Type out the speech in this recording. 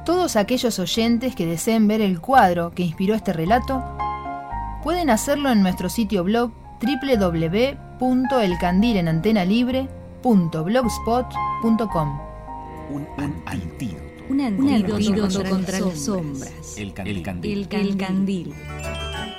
Todos aquellos oyentes que deseen ver el cuadro que inspiró este relato pueden hacerlo en nuestro sitio blog www.elcandilenantenalibre.blogspot.com. Un antídoto. Un antídoto contra las sombras. El candil. El candil.